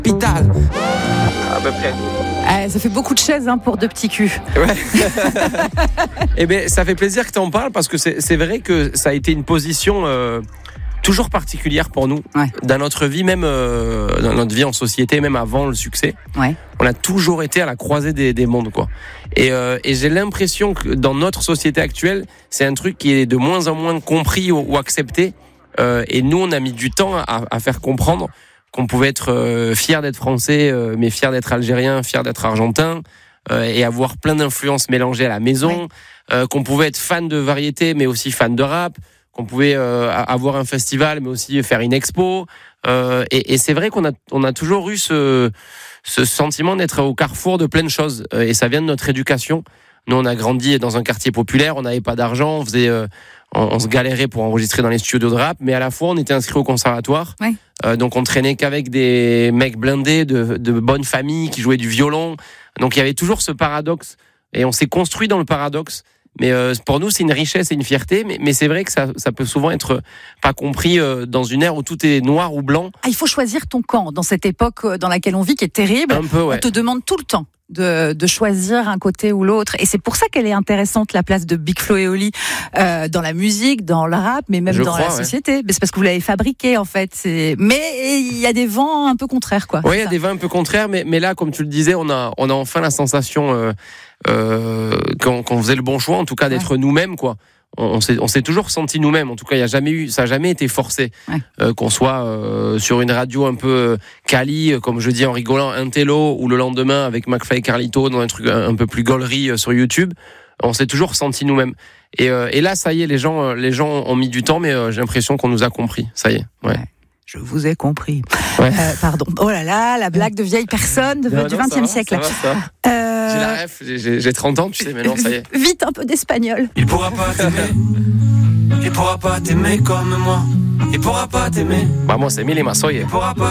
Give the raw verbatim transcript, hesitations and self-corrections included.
Capital. À peu près. Ah, ça fait beaucoup de chaises hein, pour deux petits culs. Ouais. Eh bien, ça fait plaisir que tu en parles parce que c'est, c'est vrai que ça a été une position euh, toujours particulière pour nous. Ouais. Dans notre vie, même euh, dans notre vie en société, même avant le succès. Ouais. On a toujours été à la croisée des, des mondes, quoi. Et, euh, et j'ai l'impression que dans notre société actuelle, c'est un truc qui est de moins en moins compris ou, ou accepté. Euh, et nous, on a mis du temps à, à faire comprendre qu'on pouvait être euh, fier d'être français, euh, mais fier d'être algérien, fier d'être argentin, euh, et avoir plein d'influences mélangées à la maison, ouais. euh, qu'on pouvait être fan de variété, mais aussi fan de rap, qu'on pouvait euh, avoir un festival, mais aussi faire une expo. Euh, et, et c'est vrai qu'on a, on a toujours eu ce, ce sentiment d'être au carrefour de plein de choses, euh, et ça vient de notre éducation. Nous, on a grandi dans un quartier populaire, on n'avait pas d'argent, on faisait... Euh, On, on se galérait pour enregistrer dans les studios de rap, mais à la fois on était inscrit au conservatoire, ouais. euh, donc on traînait qu'avec des mecs blindés de, de bonnes familles qui jouaient du violon, donc il y avait toujours ce paradoxe, et on s'est construit dans le paradoxe, mais euh, pour nous c'est une richesse et une fierté, mais, mais c'est vrai que ça, ça peut souvent être pas compris euh, dans une ère où tout est noir ou blanc. Ah, il faut choisir ton camp dans cette époque dans laquelle on vit qui est terrible. Un peu, ouais. On te demande tout le temps De, de choisir un côté ou l'autre. Et c'est pour ça qu'elle est intéressante, la place de Big Flo et Oli, euh, dans la musique, dans le rap, mais même Je dans crois, la ouais. société. Mais c'est parce que vous l'avez fabriqué, en fait. C'est... Mais il y a des vents un peu contraires, quoi. Oui, il y a des vents un peu contraires, mais, mais là, comme tu le disais, on a, on a enfin la sensation euh, euh, qu'on, qu'on faisait le bon choix, en tout cas d'être ouais. nous-mêmes, quoi. On, on, s'est, on s'est toujours senti nous-mêmes. En tout cas, il y a jamais eu, ça n'a jamais été forcé. Ouais. Euh, qu'on soit euh, sur une radio un peu quali, comme je dis en rigolant, un télo, ou le lendemain avec McFly et Carlito dans un truc un, un peu plus gaulerie sur YouTube. On s'est toujours senti nous-mêmes. Et, euh, et là, ça y est, les gens, les gens ont mis du temps, mais euh, j'ai l'impression qu'on nous a compris. Ça y est. Ouais. Ouais. Je vous ai compris. Ouais. Euh, pardon. Oh là là, la blague de vieille personne de, non, du vingtième siècle. Ça va, ça va. Euh... J'ai la ref, j'ai, j'ai trente ans, tu sais, mais non, ça y est. Vite un peu d'espagnol. Il pourra pas t'aimer. Il pourra pas t'aimer comme moi. Il pourra pas t'aimer. Vamos, Emile Masoye. Il pourra pas